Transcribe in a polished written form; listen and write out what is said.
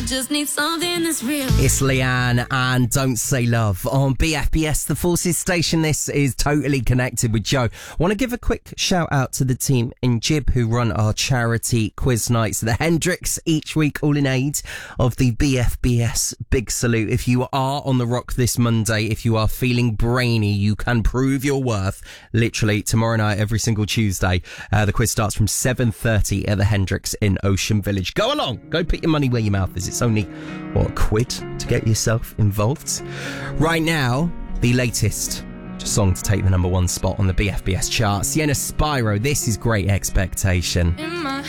just need something that's real. It's Leanne and Don't Say Love on BFBS, the Forces station. This is Totally Connected with Joe. Want to give a quick shout out to the team in Jib who run our charity quiz nights, the Hendrix, each week, all in aid of the BFBS Big Salute. If you are on the rock this Monday, if you are feeling brainy, you can prove your worth literally tomorrow night, every single Tuesday. The quiz starts from 7:30 at the Hendrix in Ocean Village. Go along, go put your money where your mouth is. It's only, what, a quid to get yourself involved. Right now, the latest song to take the number one spot on the BFBS chart, Sienna Spyro. This is Great Expectation. In my